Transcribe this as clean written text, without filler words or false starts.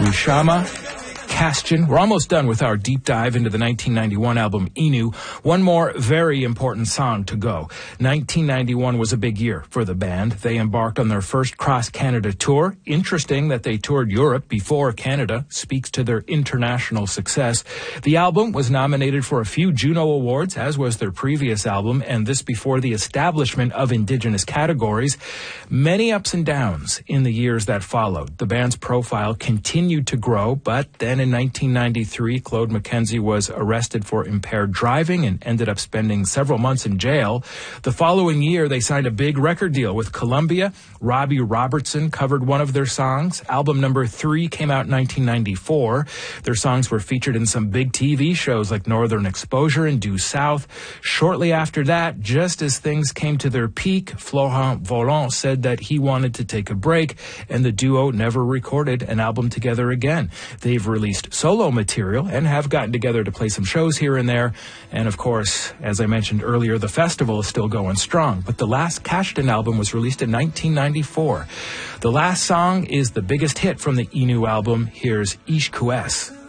Rushama, Castian. We're almost done with our deep dive into the 1991 album Inu. One more very important song to go. 1991 was a big year for the band. They embarked on their first cross-Canada tour. Interesting that they toured Europe before Canada. Speaks to their international success. The album was nominated for a few Juno Awards, as was their previous album, and this before the establishment of Indigenous categories. Many ups and downs in the years that followed. The band's profile continued to grow, but then in 1993, Claude McKenzie was arrested for impaired driving and ended up spending several months in jail. The following year, they signed a big record deal with Columbia. Robbie Robertson covered one of their songs. Album number 3 came out in 1994. Their songs were featured in some big TV shows like Northern Exposure and Due South. Shortly after that, just as things came to their peak, Florent Volant said that he wanted to take a break, and the duo never recorded an album together again. They've released solo material and have gotten together to play some shows here and there. And of course, as I mentioned earlier, the festival is still going strong. But the last Castian album was released in 1994. The last song is the biggest hit from the Inu album. Here's Ish Kues.